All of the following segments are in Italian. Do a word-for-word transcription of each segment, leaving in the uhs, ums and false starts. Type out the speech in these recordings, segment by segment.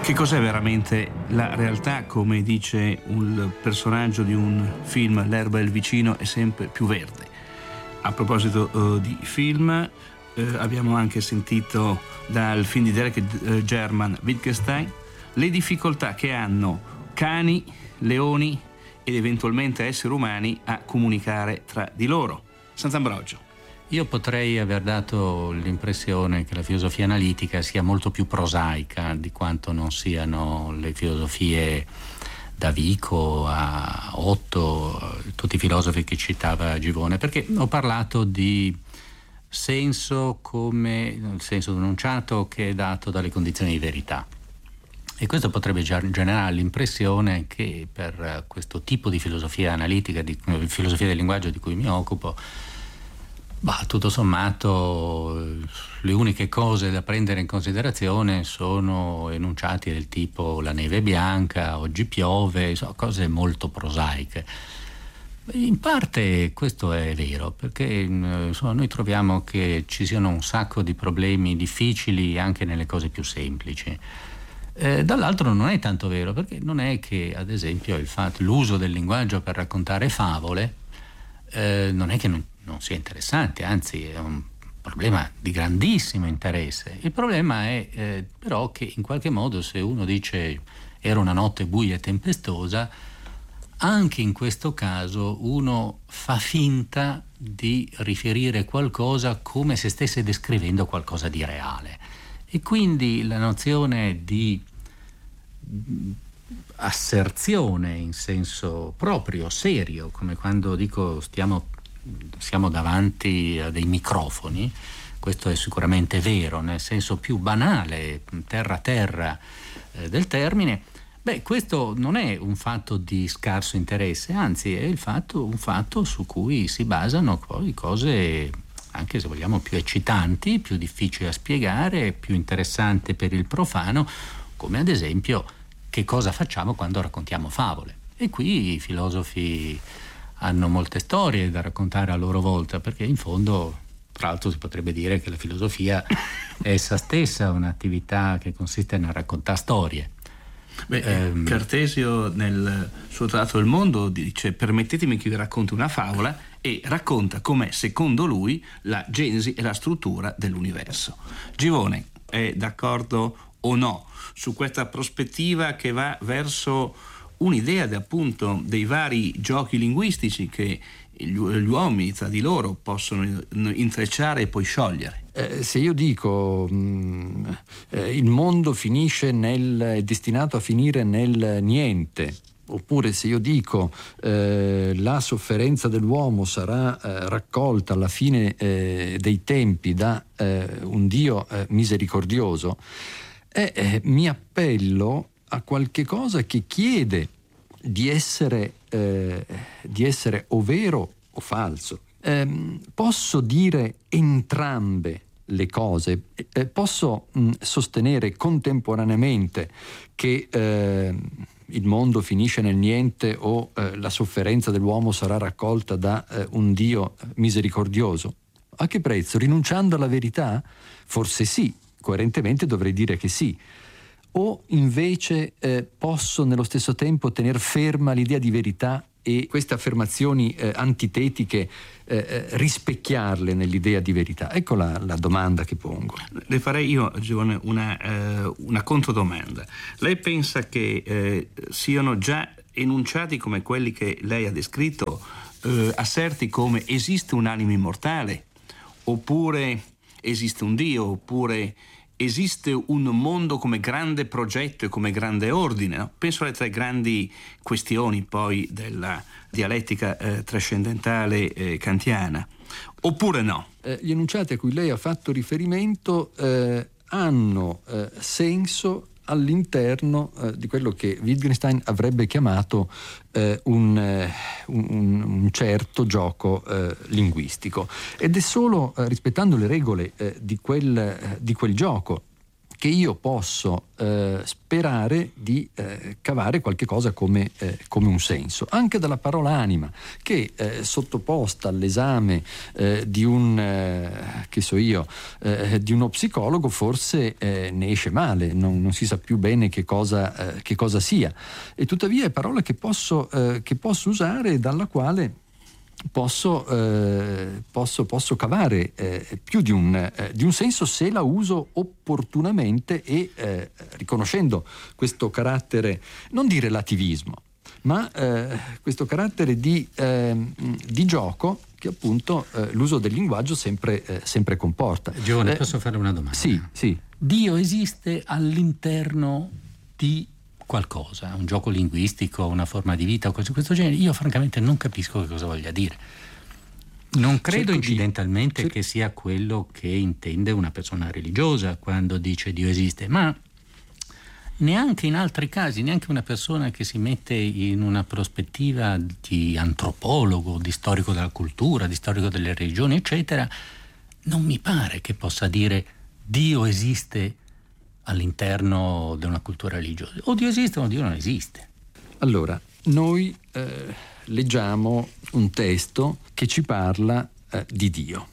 Che cos'è veramente la realtà? Come dice un personaggio di un film, l'erba del vicino è sempre più verde. A proposito uh, di film, uh, abbiamo anche sentito dal film di Derek uh, German, Wittgenstein, le difficoltà che hanno cani, leoni ed eventualmente esseri umani a comunicare tra di loro. Sant'Ambrogio. Io potrei aver dato l'impressione che la filosofia analitica sia molto più prosaica di quanto non siano le filosofie da Vico a Otto, tutti i filosofi che citava Givone, perché ho parlato di senso come il senso denunciato che è dato dalle condizioni di verità. E questo potrebbe generare l'impressione che per questo tipo di filosofia analitica, di filosofia del linguaggio di cui mi occupo, bah, tutto sommato le uniche cose da prendere in considerazione sono enunciati del tipo la neve è bianca, oggi piove, so, cose molto prosaiche. In parte questo è vero, perché insomma, noi troviamo che ci siano un sacco di problemi difficili anche nelle cose più semplici. Eh, dall'altro non è tanto vero, perché non è che, ad esempio, il fatto, l'uso del linguaggio per raccontare favole eh, non è che non, non sia interessante, anzi è un problema di grandissimo interesse. Il problema è eh, però che in qualche modo, se uno dice era una notte buia e tempestosa, anche in questo caso uno fa finta di riferire qualcosa come se stesse descrivendo qualcosa di reale. E quindi la nozione di asserzione in senso proprio, serio, come quando dico stiamo, siamo davanti a dei microfoni, questo è sicuramente vero, nel senso più banale, terra-terra eh, del termine, beh, questo non è un fatto di scarso interesse, anzi è il fatto, un fatto su cui si basano poi cose, anche se vogliamo, più eccitanti, più difficili da spiegare, più interessanti per il profano, come ad esempio che cosa facciamo quando raccontiamo favole. E qui i filosofi hanno molte storie da raccontare a loro volta, perché in fondo, tra l'altro, si potrebbe dire che la filosofia è essa stessa un'attività che consiste nel raccontare storie. Beh, ehm, Cartesio nel suo Trattato del Mondo dice: permettetemi che vi racconti una favola, e racconta com'è secondo lui la genesi e la struttura dell'universo. Givone è d'accordo o no su questa prospettiva che va verso un'idea de, appunto dei vari giochi linguistici che gli, gli uomini tra di loro possono intrecciare e poi sciogliere? Eh, se io dico mh, eh, il mondo finisce nel, è destinato a finire nel niente, oppure se io dico eh, la sofferenza dell'uomo sarà eh, raccolta alla fine eh, dei tempi da eh, un Dio eh, misericordioso, eh, eh, mi appello a qualche cosa che chiede di essere, eh, di essere o vero o falso. Eh, posso dire entrambe le cose, eh, posso mh, sostenere contemporaneamente che eh, il mondo finisce nel niente o eh, la sofferenza dell'uomo sarà raccolta da eh, un Dio misericordioso? A che prezzo? Rinunciando alla verità? Forse sì, coerentemente dovrei dire che sì. O invece eh, posso nello stesso tempo tener ferma l'idea di verità e queste affermazioni eh, antitetiche eh, rispecchiarle nell'idea di verità? Ecco la, la domanda che pongo. Le farei io, Giovane, una, eh, una controdomanda. Lei pensa che eh, siano già enunciati come quelli che lei ha descritto, eh, asserti come esiste un'anima immortale, oppure esiste un Dio, oppure esiste un mondo come grande progetto e come grande ordine, no? Penso alle tre grandi questioni poi della dialettica eh, trascendentale eh, kantiana. Oppure no? Eh, gli enunciati a cui lei ha fatto riferimento eh, hanno eh, senso all'interno eh, di quello che Wittgenstein avrebbe chiamato eh, un, eh, un, un certo gioco eh, linguistico, ed è solo eh, rispettando le regole eh, di, quel, eh, di quel gioco che io posso eh, sperare di eh, cavare qualche cosa come, eh, come un senso, anche dalla parola anima, che eh, sottoposta all'esame eh, di un eh, che so io eh, di uno psicologo forse eh, ne esce male, non, non si sa più bene che cosa, eh, che cosa sia, e tuttavia è parola che posso, eh, che posso usare e dalla quale Posso, eh, posso, posso cavare eh, più di un, eh, di un senso, se la uso opportunamente e eh, riconoscendo questo carattere non di relativismo, ma eh, questo carattere di, eh, di gioco che appunto eh, l'uso del linguaggio sempre, eh, sempre comporta. Giovane, eh, posso fare una domanda? Sì, sì. Dio esiste all'interno di qualcosa, un gioco linguistico, una forma di vita o cose di questo genere? Io francamente non capisco che cosa voglia dire. Non credo Cerco incidentalmente di... che sia quello che intende una persona religiosa quando dice Dio esiste, ma neanche in altri casi, neanche una persona che si mette in una prospettiva di antropologo, di storico della cultura, di storico delle religioni, eccetera, non mi pare che possa dire Dio esiste all'interno di una cultura religiosa. O Dio esiste o Dio non esiste. Allora, noi eh, leggiamo un testo che ci parla eh, di Dio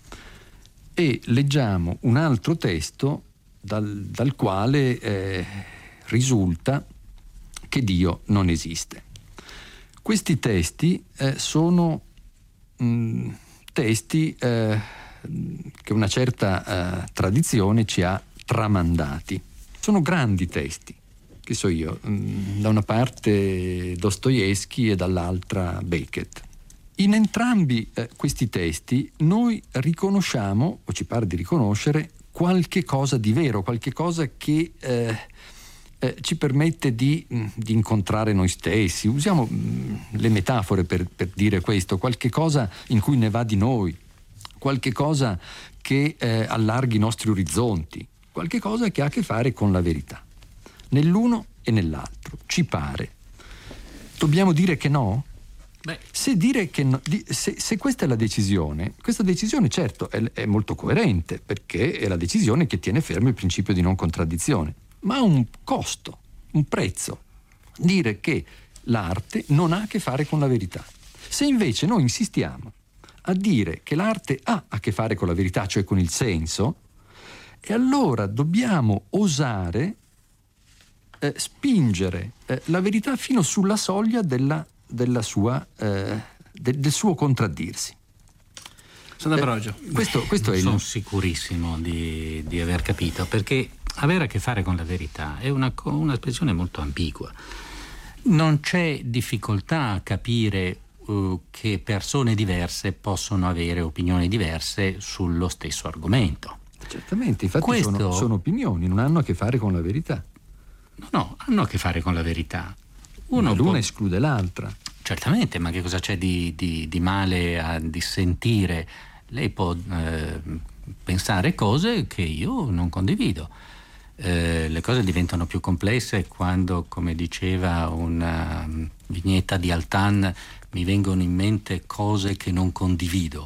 e leggiamo un altro testo dal, dal quale eh, risulta che Dio non esiste. Questi testi eh, sono mh, testi eh, che una certa eh, tradizione ci ha tramandati. Sono grandi testi, che so io, da una parte Dostoevskij e dall'altra Beckett. In entrambi eh, questi testi noi riconosciamo, o ci pare di riconoscere, qualche cosa di vero, qualche cosa che eh, eh, ci permette di, di incontrare noi stessi. Usiamo mh, le metafore per, per dire questo, qualche cosa in cui ne va di noi, qualche cosa che eh, allarghi i nostri orizzonti, qualche cosa che ha a che fare con la verità, nell'uno e nell'altro, ci pare. Dobbiamo dire che no? Beh. Se dire che no, se, se questa è la decisione, questa decisione certo è, è molto coerente, perché è la decisione che tiene fermo il principio di non contraddizione, ma ha un costo, un prezzo, dire che l'arte non ha a che fare con la verità. Se invece noi insistiamo a dire che l'arte ha a che fare con la verità, cioè con il senso, e allora dobbiamo osare eh, spingere eh, la verità fino sulla soglia della, della sua, eh, de, del suo contraddirsi. Sant'Ambrogio. Eh, questo, questo è il... Sono sicurissimo di, di aver capito, perché avere a che fare con la verità è una, una espressione molto ambigua. Non c'è difficoltà a capire uh, che persone diverse possono avere opinioni diverse sullo stesso argomento. Certamente, infatti Questo... sono, sono opinioni, non hanno a che fare con la verità. No, no, hanno a che fare con la verità. Uno L'una può... esclude l'altra. Certamente, ma che cosa c'è di, di, di male a dissentire? Lei può eh, pensare cose che io non condivido. Eh, le cose diventano più complesse quando, come diceva una vignetta di Altan, mi vengono in mente cose che non condivido.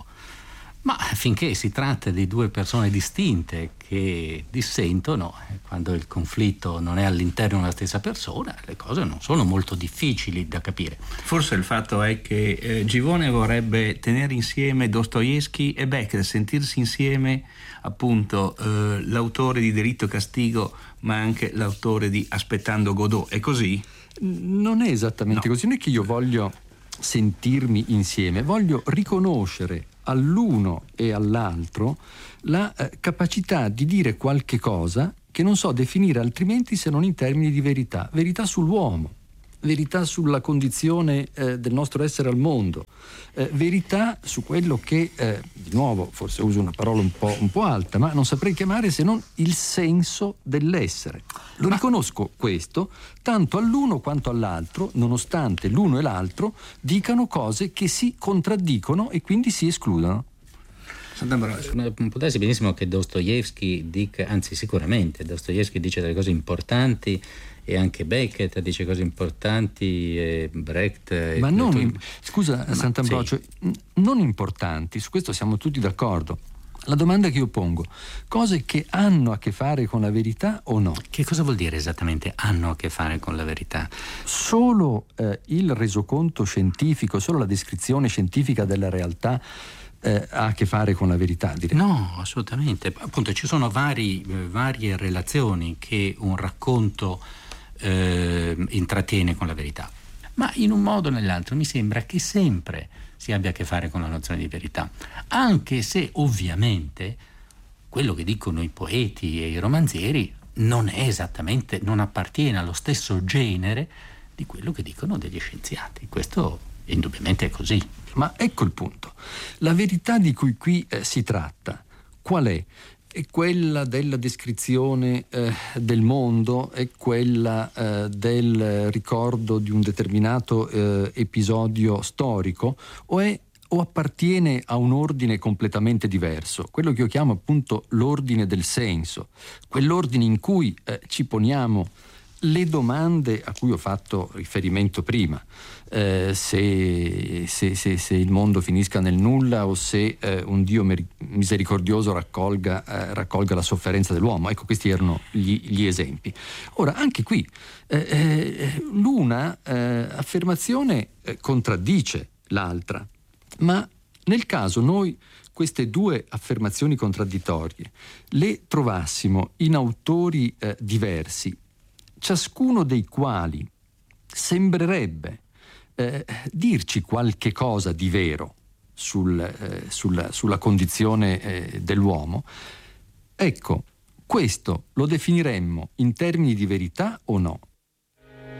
Ma finché si tratta di due persone distinte che dissentono, quando il conflitto non è all'interno della stessa persona, le cose non sono molto difficili da capire. Forse il fatto è che eh, Givone vorrebbe tenere insieme Dostoevskij e Beckett, sentirsi insieme appunto eh, l'autore di Delitto e Castigo, ma anche l'autore di Aspettando Godot. È così? Non è esattamente no. così, non è che io voglio sentirmi insieme, voglio riconoscere all'uno e all'altro la eh, capacità di dire qualche cosa che non so definire altrimenti se non in termini di verità, verità sull'uomo, verità sulla condizione eh, del nostro essere al mondo, eh, verità su quello che, eh, di nuovo, forse uso una parola un po', un po' alta, ma non saprei chiamare se non il senso dell'essere. Lo riconosco questo tanto all'uno quanto all'altro, nonostante l'uno e l'altro dicano cose che si contraddicono e quindi si escludono. Sant'Ambrogio. Può darsi benissimo che Dostoevskij dica, anzi sicuramente Dostoevskij dice delle cose importanti e anche Beckett dice cose importanti e Brecht e ma non tutto... scusa ma, Sant'Ambrogio sì. non importanti, su questo siamo tutti d'accordo, La domanda che io pongo: cose che hanno a che fare con la verità o no? Che cosa vuol dire esattamente hanno a che fare con la verità? Solo eh, il resoconto scientifico, solo la descrizione scientifica della realtà eh, ha a che fare con la verità? Direi. No, assolutamente. Appunto, ci sono vari, eh, varie relazioni che un racconto eh, intrattiene con la verità, ma in un modo o nell'altro mi sembra che sempre si abbia a che fare con la nozione di verità, anche se ovviamente quello che dicono i poeti e i romanzieri non è esattamente, non appartiene allo stesso genere di quello che dicono degli scienziati. Questo indubbiamente è così. Ma ecco il punto. La verità di cui qui eh, si tratta, qual è? È quella della descrizione eh, del mondo, è quella eh, del ricordo di un determinato eh, episodio storico, o è o appartiene a un ordine completamente diverso, quello che io chiamo appunto l'ordine del senso, quell'ordine in cui eh, ci poniamo le domande a cui ho fatto riferimento prima, eh, se, se, se, se il mondo finisca nel nulla o se eh, un Dio meri- misericordioso raccolga, eh, raccolga la sofferenza dell'uomo. Ecco, questi erano gli, gli esempi. Ora, anche qui eh, eh, l'una eh, affermazione eh, contraddice l'altra, ma nel caso noi queste due affermazioni contraddittorie le trovassimo in autori eh, diversi, ciascuno dei quali sembrerebbe eh, dirci qualche cosa di vero sul, eh, sulla, sulla condizione eh, dell'uomo, ecco, questo lo definiremmo in termini di verità o no?